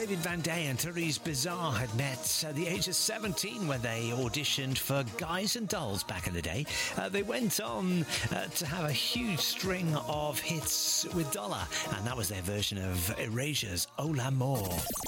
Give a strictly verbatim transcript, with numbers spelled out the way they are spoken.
David Van Day and Therese Bizarre had met at the age of seventeen when they auditioned for Guys and Dolls back in the day. Uh, they went on uh, to have a huge string of hits with Dollar, and that was their version of Erasure's Oh L'Amour.